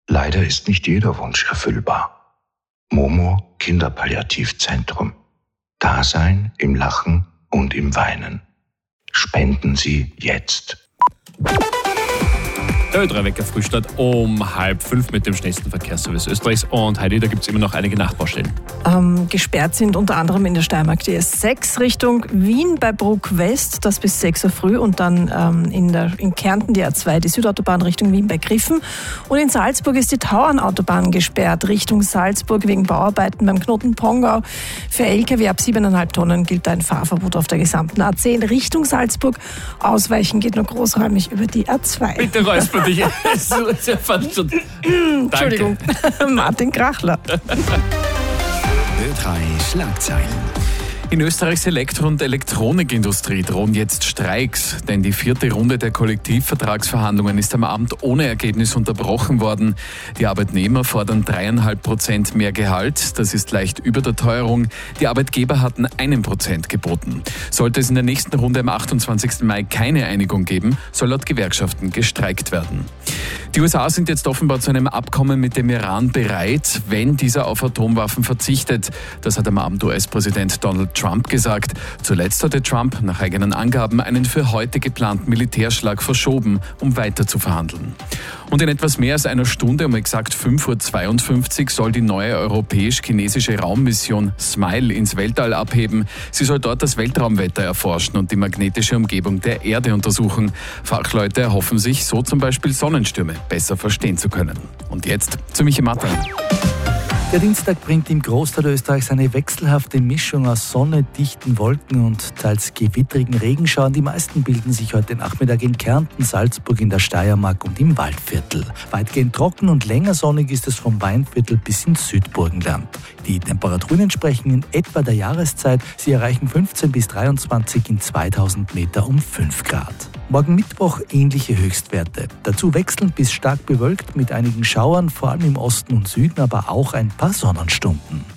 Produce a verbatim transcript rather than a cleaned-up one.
Leider ist nicht jeder Wunsch erfüllbar. Momo Kinderpalliativzentrum. Dasein im Lachen und im Weinen. Spenden Sie jetzt. Der Ö drei Wecker Frühstart um halb fünf mit dem schnellsten Verkehrsservice Österreichs. Und Heidi, da gibt es immer noch einige Nachbaustellen. Ähm, gesperrt sind unter anderem in der Steiermark die S sechs Richtung Wien bei Bruck West, das bis sechs Uhr früh. Und dann ähm, in, der, in Kärnten die A zwei, die Südautobahn Richtung Wien bei Griffen. Und in Salzburg ist die Tauernautobahn gesperrt Richtung Salzburg wegen Bauarbeiten beim Knoten Pongau. Für L K W ab siebeneinhalb Tonnen gilt ein Fahrverbot auf der gesamten A zehn Richtung Salzburg. Ausweichen geht nur großräumig über die A zwei. Bitte räusper dich. So ist ja fast schon. Entschuldigung, Martin Krachler. Ö drei Schlagzeilen. In Österreichs Elektro- und Elektronikindustrie drohen jetzt Streiks, denn die vierte Runde der Kollektivvertragsverhandlungen ist am Abend ohne Ergebnis unterbrochen worden. Die Arbeitnehmer fordern dreieinhalb Prozent mehr Gehalt, das ist leicht über der Teuerung. Die Arbeitgeber hatten einen Prozent geboten. Sollte es in der nächsten Runde am achtundzwanzigsten Mai keine Einigung geben, soll laut Gewerkschaften gestreikt werden. Die U S A sind jetzt offenbar zu einem Abkommen mit dem Iran bereit, wenn dieser auf Atomwaffen verzichtet. Das hat am Abend U S-Präsident Donald Trump gesagt. Zuletzt hatte Trump nach eigenen Angaben einen für heute geplanten Militärschlag verschoben, um weiter zu verhandeln. Und in etwas mehr als einer Stunde, um exakt fünf Uhr zweiundfünfzig, soll die neue europäisch-chinesische Raummission SMILE ins Weltall abheben. Sie soll dort das Weltraumwetter erforschen und die magnetische Umgebung der Erde untersuchen. Fachleute erhoffen sich, so zum Beispiel Sonnenstürme besser verstehen zu können. Und jetzt zu Michi Matter. Der Dienstag bringt im Großteil Österreichs eine wechselhafte Mischung aus Sonne, dichten Wolken und teils gewittrigen Regenschauern. Die meisten bilden sich heute Nachmittag in Kärnten, Salzburg, in der Steiermark und im Waldviertel. Weitgehend trocken und länger sonnig ist es vom Weinviertel bis ins Südburgenland. Die Temperaturen entsprechen in etwa der Jahreszeit. Sie erreichen fünfzehn bis dreiundzwanzig, in zweitausend Meter um fünf Grad. Morgen Mittwoch ähnliche Höchstwerte. Dazu wechselnd bis stark bewölkt mit einigen Schauern, vor allem im Osten und Süden, aber auch ein paar Sonnenstunden.